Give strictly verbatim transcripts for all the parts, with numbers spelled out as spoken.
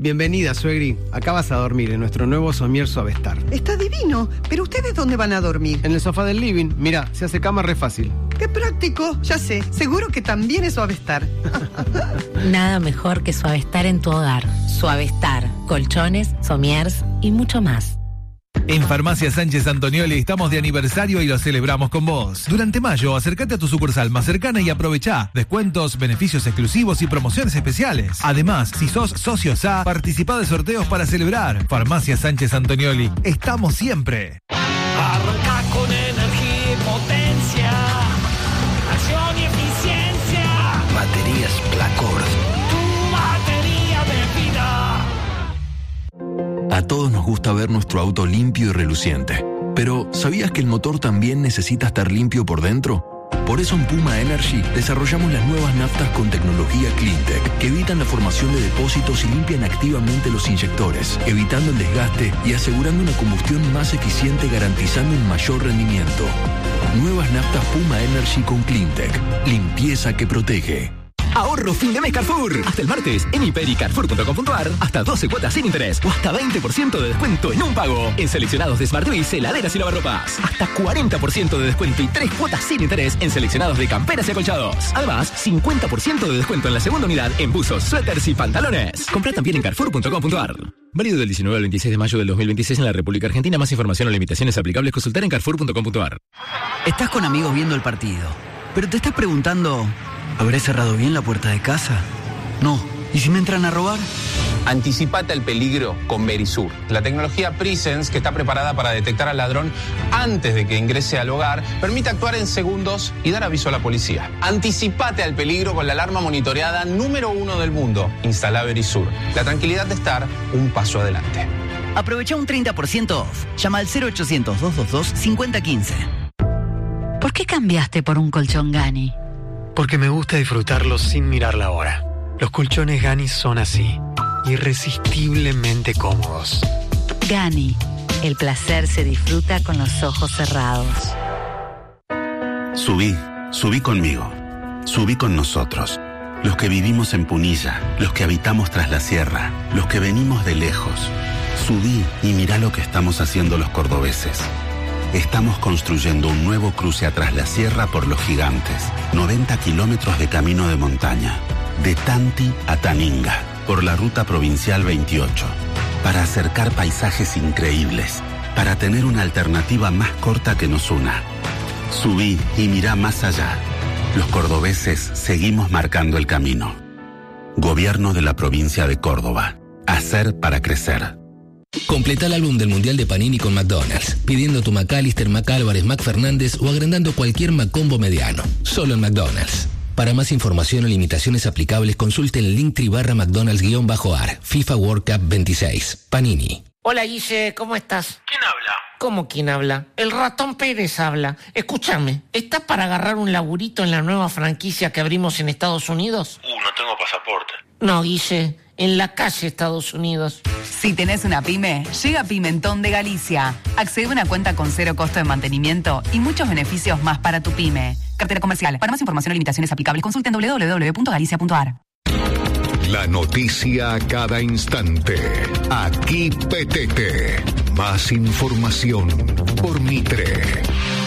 Bienvenida, suegri. Acá vas a dormir en nuestro nuevo somier Suavestar. Está divino, pero ¿ustedes dónde van a dormir? En el sofá del living. Mira, se hace cama re fácil. ¡Qué práctico! Ya sé, seguro que también es Suavestar. Nada mejor que Suavestar en tu hogar. Suavestar, colchones, somiers y mucho más. En Farmacia Sánchez Antonioli estamos de aniversario y lo celebramos con vos. Durante mayo, acércate a tu sucursal más cercana y aprovechá descuentos, beneficios exclusivos y promociones especiales. Además, si sos socio S A, participá de sorteos para celebrar. Farmacia Sánchez Antonioli, estamos siempre. Arranca con energía y potencia, acción y eficiencia. Baterías Placord. Tu batería de vida. A todos nos gusta ver nuestro auto limpio y reluciente. Pero, ¿sabías que el motor también necesita estar limpio por dentro? Por eso en Puma Energy desarrollamos las nuevas naftas con tecnología CleanTech que evitan la formación de depósitos y limpian activamente los inyectores, evitando el desgaste y asegurando una combustión más eficiente, garantizando un mayor rendimiento. Nuevas naftas Puma Energy con CleanTech. Limpieza que protege. Ahorro fin de mes Carrefour. Hasta el martes, en hiper y carrefour punto com punto a r, hasta doce cuotas sin interés o hasta veinte por ciento de descuento en un pago. En seleccionados de Smart Toys, heladeras y lavarropas. Hasta cuarenta por ciento de descuento y tres cuotas sin interés en seleccionados de camperas y acolchados. Además, cincuenta por ciento de descuento en la segunda unidad en buzos, suéteres y pantalones. Comprá también en carrefour punto com punto a r. Válido del diecinueve al veintiséis de mayo del dos mil veintiséis en la República Argentina. Más información o limitaciones aplicables consultar en carrefour punto com punto a r. Estás con amigos viendo el partido, pero te estás preguntando... ¿habré cerrado bien la puerta de casa? No. ¿Y si me entran a robar? Anticipate al peligro con Verisur. La tecnología Presence, que está preparada para detectar al ladrón antes de que ingrese al hogar, permite actuar en segundos y dar aviso a la policía. Anticipate al peligro con la alarma monitoreada número uno del mundo. Instala Verisur. La tranquilidad de estar un paso adelante. Aprovecha un treinta por ciento off. Llama al cero ochocientos, doscientos veintidós, cincuenta quince. ¿Por qué cambiaste por un colchón Gani? Porque me gusta disfrutarlos sin mirar la hora. Los colchones Gani son así, irresistiblemente cómodos. Gani, el placer se disfruta con los ojos cerrados. Subí, subí conmigo, subí con nosotros. Los que vivimos en Punilla, los que habitamos tras la sierra, los que venimos de lejos. Subí y mirá lo que estamos haciendo los cordobeses. Estamos construyendo un nuevo cruce atrás la sierra por los gigantes. noventa kilómetros de camino de montaña. De Tanti a Taninga. Por la ruta provincial veintiocho. Para acercar paisajes increíbles. Para tener una alternativa más corta que nos una. Subí y mirá más allá. Los cordobeses seguimos marcando el camino. Gobierno de la provincia de Córdoba. Hacer para crecer. Completa el álbum del Mundial de Panini con McDonald's, pidiendo tu McAllister, McAlvarez, McFernández o agrandando cualquier McCombo mediano. Solo en McDonald's. Para más información o limitaciones aplicables, consulte el Linktree barra McDonald's-AR, FIFA World Cup veintiséis. Panini. Hola Guille, ¿cómo estás? ¿Quién habla? ¿Cómo quién habla? El ratón Pérez habla. Escúchame, ¿estás para agarrar un laburito en la nueva franquicia que abrimos en Estados Unidos? Uh, no tengo pasaporte. No, Guille, en la calle Estados Unidos. Si tenés una pyme, llega Pimentón de Galicia. Accede a una cuenta con cero costo de mantenimiento y muchos beneficios más para tu pyme. Cartera comercial. Para más información o limitaciones aplicables, consulten doble u doble u doble u punto galicia punto a r. La noticia a cada instante. Aquí P T T. Más información por Mitre.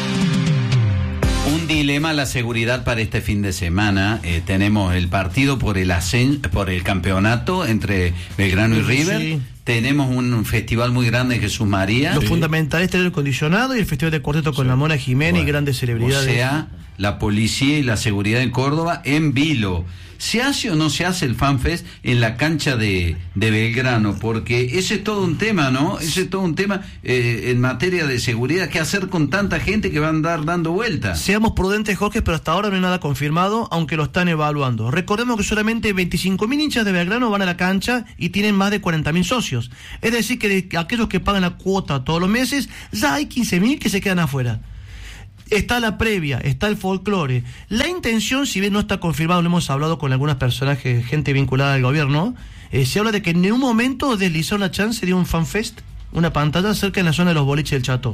Un dilema la seguridad para este fin de semana. Eh, tenemos el partido por el ascen por el campeonato entre Belgrano y River. Sí. Tenemos un festival muy grande en Jesús María. Lo sí. fundamental es tener el condicionado y el festival de cuarteto con sí. la Mona Jiménez bueno, y grandes celebridades. O sea, la policía y la seguridad en Córdoba en vilo. ¿Se hace o no se hace el FanFest en la cancha de, de Belgrano? Porque ese es todo un tema, ¿no? Ese es todo un tema eh, en materia de seguridad. ¿Qué hacer con tanta gente que va a andar dando vueltas? Seamos prudentes, Jorge, pero hasta ahora no hay nada confirmado, aunque lo están evaluando. Recordemos que solamente veinticinco mil hinchas de Belgrano van a la cancha y tienen más de cuarenta mil socios. Es decir, que de aquellos que pagan la cuota todos los meses, ya hay quince mil que se quedan afuera. Está la previa, está el folclore. La intención, si bien no está confirmado, lo hemos hablado con algunas personajes, gente vinculada al gobierno, eh, se habla de que en un momento deslizó una chance de un fanfest, una pantalla cerca en la zona de los boliches del Chato.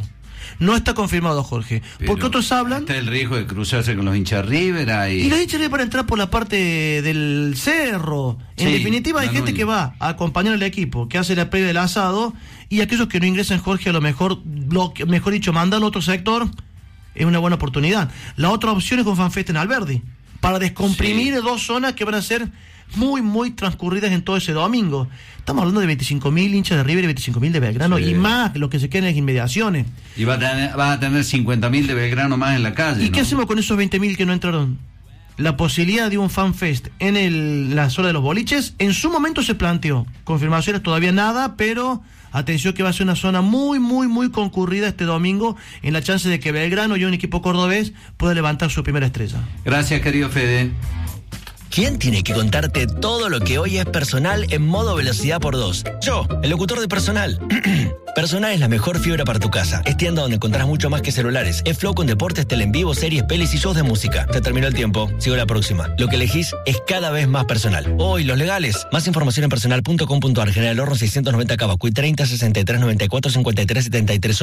No está confirmado, Jorge. Pero porque otros hablan... Está el riesgo de cruzarse con los hinchas River. Ahí. Y los hinchas River van a entrar por la parte del cerro. En Sí, definitiva, hay gente Núñez. que va a acompañar al equipo, que hace la previa del asado, y aquellos que no ingresan, Jorge, a lo mejor, lo, mejor dicho, mandan a otro sector, es una buena oportunidad. La otra opción es con FanFest en Alberdi, para descomprimir Sí. dos zonas que van a ser muy, muy transcurridas en todo ese domingo. Estamos hablando de veinticinco mil hinchas de River y veinticinco mil de Belgrano, Sí. y más los que se queden en las inmediaciones. Y va a tener, va a tener cincuenta mil de Belgrano más en la calle. ¿Y qué ¿no? hacemos con esos veinte mil que no entraron? La posibilidad de un FanFest en el, la zona de los boliches, en su momento se planteó. Confirmaciones todavía nada, pero atención que va a ser una zona muy, muy, muy concurrida este domingo, en la chance de que Belgrano y un equipo cordobés pueda levantar su primera estrella. Gracias, querido Fede. ¿Quién tiene que contarte todo lo que hoy es Personal en modo velocidad por dos? Yo, el locutor de Personal. Personal es la mejor fibra para tu casa. Es tienda donde encontrarás mucho más que celulares. Es Flow con deportes, tele en vivo, series, pelis y shows de música. Se terminó el tiempo. Sigo la próxima. Lo que elegís es cada vez más personal. Hoy, los legales. Más información en personal punto com punto ar. General Horno seiscientos noventa Cavacuy treinta sesenta y tres noventa y cuatro cincuenta y tres setenta y tres.